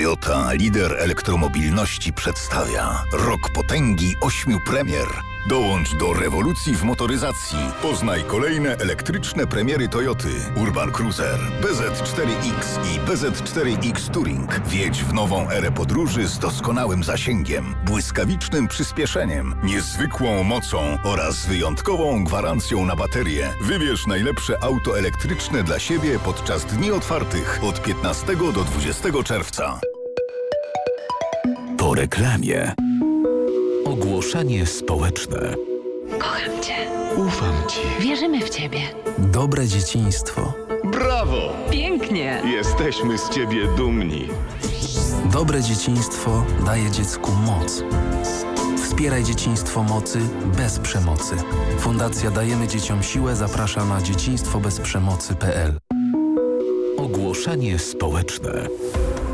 Toyota, lider elektromobilności, przedstawia rok potęgi 8 premier. Dołącz do rewolucji w motoryzacji. Poznaj kolejne elektryczne premiery Toyoty. Urban Cruiser, BZ4X i BZ4X Touring. Wjedź w nową erę podróży z doskonałym zasięgiem, błyskawicznym przyspieszeniem, niezwykłą mocą oraz wyjątkową gwarancją na baterię. Wybierz najlepsze auto elektryczne dla siebie podczas dni otwartych od 15 do 20 czerwca. Po reklamie. Ogłoszenie społeczne. Kocham Cię. Ufam Ci. Wierzymy w Ciebie. Dobre dzieciństwo. Brawo! Pięknie. Jesteśmy z Ciebie dumni. Dobre dzieciństwo daje dziecku moc. Wspieraj dzieciństwo mocy bez przemocy. Fundacja Dajemy Dzieciom Siłę zaprasza na dzieciństwobezprzemocy.pl. Ogłoszenie społeczne.